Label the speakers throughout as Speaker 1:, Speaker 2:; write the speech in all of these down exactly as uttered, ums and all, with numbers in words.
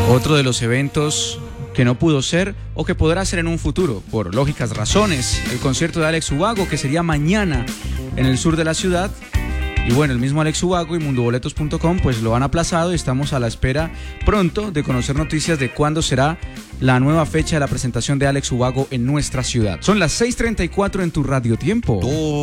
Speaker 1: Otro de los eventos que no pudo ser o que podrá ser en un futuro, por lógicas razones, el concierto de Alex Ubago, que sería mañana en el sur de la ciudad. Y bueno, el mismo Alex Ubago y mundoboletos punto com pues lo han aplazado y estamos a la espera pronto de conocer noticias de cuándo será la nueva fecha de la presentación de Alex Ubago en nuestra ciudad. Son las seis treinta y cuatro en tu Radio Tiempo.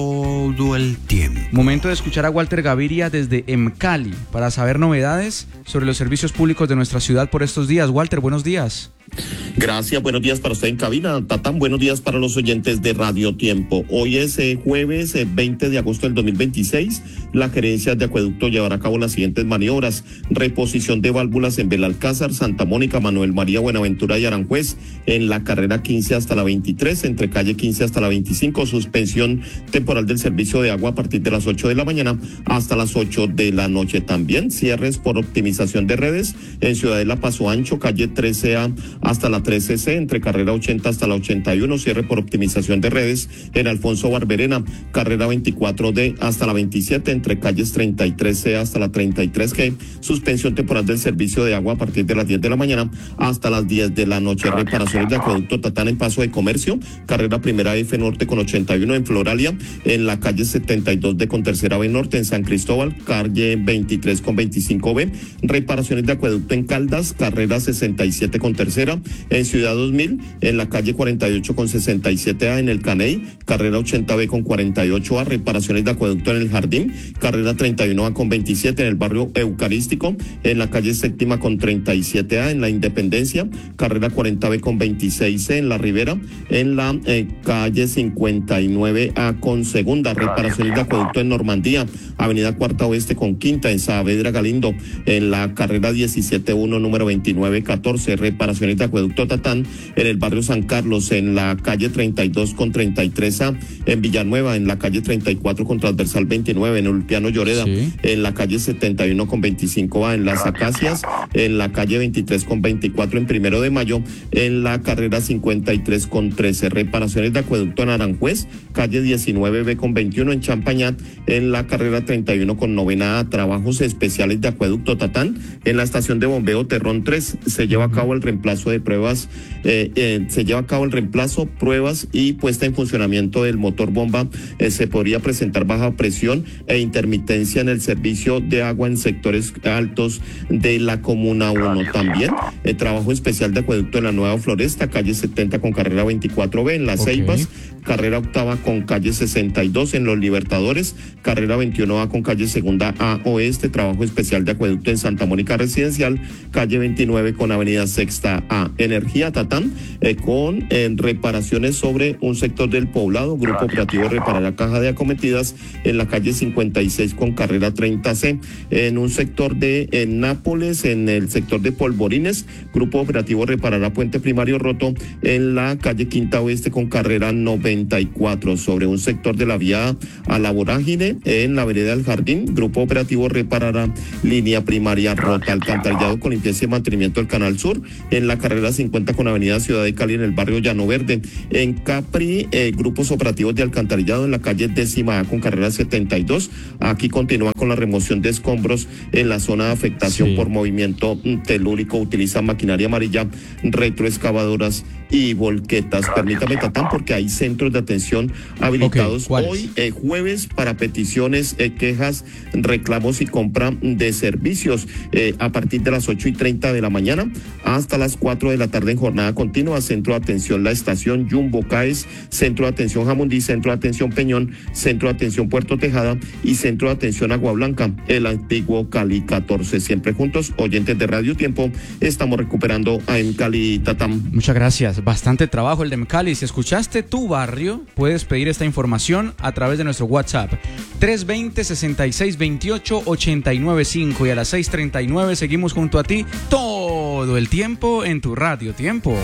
Speaker 2: Todo el tiempo.
Speaker 1: Momento de escuchar a Walter Gaviria desde Emcali para saber novedades sobre los servicios públicos de nuestra ciudad por estos días. Walter, buenos días.
Speaker 3: Gracias, buenos días para usted en cabina. Tatán, buenos días para los oyentes de Radio Tiempo. Hoy es eh, jueves eh, veinte de agosto del dos mil veintiséis. La gerencia de acueducto llevará a cabo las siguientes maniobras: reposición de válvulas en Belalcázar, Santa Mónica, Manuel María, Buenaventura y Aranjuez, en la carrera quince hasta la veintitrés, entre calle quince hasta la veinticinco, suspensión temporal del servicio de agua a partir de las ocho de la mañana hasta las ocho de la noche. También cierres por optimización de redes en Ciudadela Paso Ancho, calle trece A hasta la trece C, entre carrera ochenta hasta la ochenta y uno, cierre por optimización de redes en Alfonso Barberena, carrera veinticuatro D hasta la veintisiete, entre calles treinta y tres C hasta la treinta y tres G, suspensión temporal del servicio de agua a partir de las diez de la mañana hasta las diez de la noche. Reparaciones de acueducto Tatán en Paso de Comercio, carrera primera F Norte con ochenta y uno en Floralia, en la calle setenta y dos D con tercera B Norte en San Cristóbal, calle veintitrés con veinticinco B, reparaciones de acueducto en Caldas, carrera sesenta y siete con tercera, en Ciudad dos mil, en la calle cuarenta y ocho con sesenta y siete A en el Caney, carrera ochenta B con cuarenta y ocho A, reparaciones de acueducto en el Jardín, carrera treinta y uno A con veintisiete en el barrio Eucarístico, en la calle séptima con treinta y siete A en la Independencia, carrera cuarenta B con veintiséis C en la Ribera, en la eh, calle cincuenta y nueve A con segunda, reparaciones de acueducto en Normandía, avenida Cuarta Oeste con quinta en Saavedra Galindo, en la carrera diecisiete uno número veintinueve catorce, reparaciones de acueducto Tatán en el barrio San Carlos, en la calle treinta y dos con treinta y tres A en Villanueva, en la calle treinta y cuatro con transversal veintinueve en Ulpiano Lloreda, sí. En la calle setenta y uno con veinticinco A en Las Acacias, en la calle veintitrés con veinticuatro en Primero de Mayo, en la carrera cincuenta y tres con trece, reparaciones de acueducto en Aranjuez, calle diecinueve B con veintiuno en Champañat, en la carrera treinta y uno con novena A, trabajos especiales de acueducto Tatán, en la estación de bombeo Terrón tres, se lleva a cabo el reemplazo de pruebas, eh, eh, se lleva a cabo el reemplazo, pruebas y puesta en funcionamiento del motor bomba. Eh, se podría presentar baja presión e intermitencia en el servicio de agua en sectores altos de la Comuna uno. También el trabajo especial de acueducto en la Nueva Floresta, calle setenta con carrera veinticuatro B en Las okay. Ceibas, carrera octava con calle sesenta y dos en Los Libertadores, carrera veintiuno A con calle segunda A Oeste, trabajo especial de acueducto en Santa Mónica Residencial, calle veintinueve con avenida Sexta A. Energía Tatán, eh, con eh, reparaciones sobre un sector del poblado, grupo operativo reparará caja de acometidas en la calle cincuenta y seis con carrera treinta C, en un sector de en Nápoles, en el sector de Polvorines, grupo operativo reparará puente primario roto en la calle Quinta Oeste con carrera noventa y cuatro, sobre un sector de la vía a la Vorágine en la vereda del Jardín, grupo operativo reparará línea primaria rota. Alcantarillado con limpieza y mantenimiento del Canal Sur en la carrera cincuenta con avenida Ciudad de Cali en el barrio Llano Verde. En Capri, eh, grupos operativos de alcantarillado en la calle décima A con carrera setenta y dos. Aquí continúa con la remoción de escombros en la zona de afectación sí. por movimiento telúrico. Utiliza maquinaria amarilla, retroexcavadoras y volquetas. Permítame, Tatán, porque hay centros de atención habilitados okay, hoy, eh, jueves, para peticiones, eh, quejas, reclamos y compra de servicios, eh, a partir de las ocho y treinta de la mañana hasta las cuatro de la tarde en jornada continua. Centro de atención La Estación, Jumbo Caes, Centro de atención Jamundí, Centro de atención Peñón, Centro de atención Puerto Tejada y Centro de atención Agua Blanca, el antiguo Cali catorce. Siempre juntos, oyentes de Radio Tiempo, estamos recuperando a Emcali, Tatán.
Speaker 1: Muchas gracias, bastante trabajo el de Emcali. Si escuchaste tu barrio, puedes pedir esta información a través de nuestro WhatsApp tres dos cero, sesenta y seis veintiocho, ochenta y nueve cinco, y a las seis treinta y nueve seguimos junto a ti todo el tiempo en tu Radio Tiempo.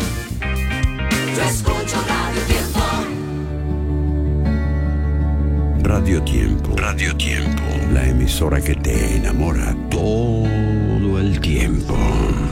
Speaker 4: Yo escucho Radio Tiempo.
Speaker 2: Radio Tiempo. Radio Tiempo. La emisora que te enamora todo el tiempo.